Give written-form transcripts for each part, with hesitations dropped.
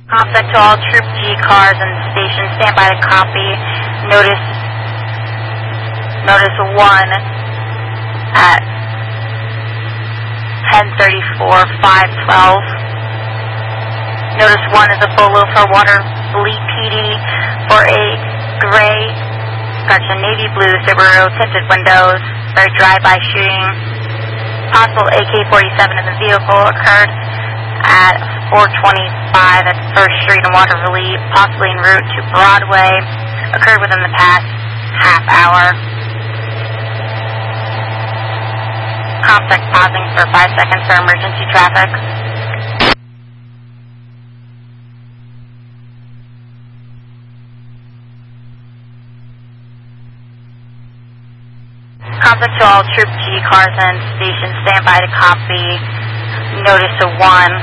Contact to all Troop G cars and station. Stand by to copy. Notice 1 at 10:34, 512. Notice 1 is a Bolo for Watervliet PD for a navy blue Subaru, tinted windows, very drive-by shooting. Possible AK-47 in the vehicle occurred at 425 at 1st Street in Watervliet, possibly en route to Broadway, occurred within the past half hour. Contact pausing for 5 seconds for emergency traffic. Contact to all Troop G cars and stations. Stand by to copy. Notice 1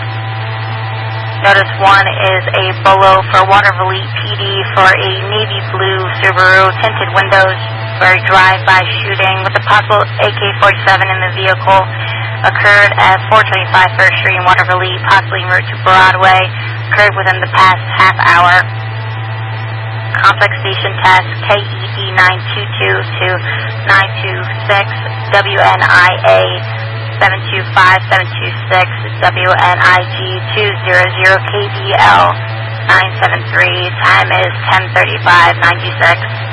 is a Bolo for Watervliet PD for a navy blue Subaru, tinted windows, very drive-by shooting with a possible AK-47 in the vehicle. Occurred at 425 1st Street in Watervliet, possibly en route to Broadway. Occurred within the past half hour. Contact station test KED 922 to 926, WNIA 725, 726, WNIG 200, KDL 973. Time is 10:35:96.